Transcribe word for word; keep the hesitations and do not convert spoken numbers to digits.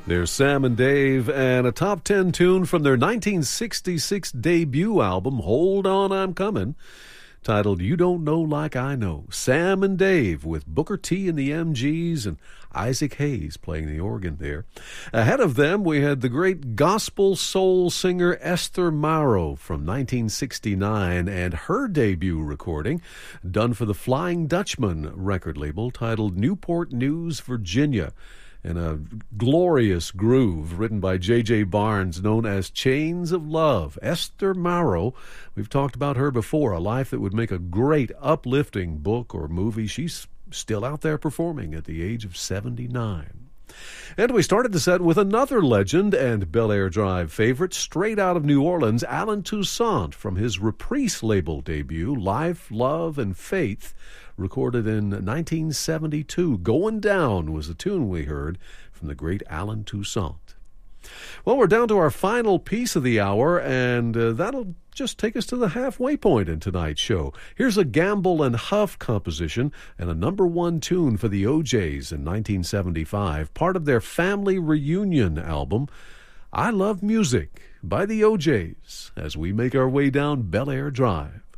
There's Sam and Dave, and a top ten tune from their nineteen sixty-six debut album, Hold On, I'm Coming, titled You Don't Know Like I Know. Sam and Dave with Booker T and the M Gs and Isaac Hayes playing the organ there. Ahead of them, we had the great gospel soul singer Esther Morrow from nineteen sixty-nine and her debut recording, done for the Flying Dutchman record label, titled Newport News, Virginia, in a glorious groove written by J J Barnes, known as Chains of Love. Esther Morrow, we've talked about her before, a life that would make a great uplifting book or movie. She's still out there performing at the age of seventy-nine. And we started the set with another legend and Bel Air Drive favorite, straight out of New Orleans, Allen Toussaint, from his Reprise label debut, Life, Love, and Faith, recorded in nineteen seventy-two. Going Down was the tune we heard from the great Allen Toussaint. Well, we're down to our final piece of the hour, and uh, that'll just take us to the halfway point in tonight's show. Here's a Gamble and Huff composition and a number one tune for the O Js in nineteen seventy-five, part of their family reunion album, I Love Music, by the O Js, as we make our way down Bel Air Drive.